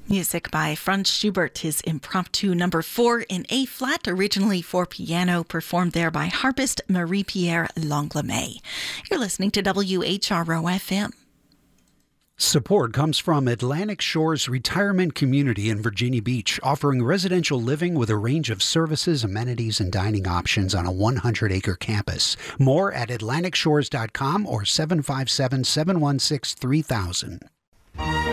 Music by Franz Schubert, his impromptu number 4 in A-flat, originally for piano, performed there by harpist Marie-Pierre Langlomet. You're listening to WHRO-FM. Support comes from Atlantic Shores Retirement Community in Virginia Beach, offering residential living with a range of services, amenities, and dining options on a 100-acre campus. More at AtlanticShores.com or 757-716-3000.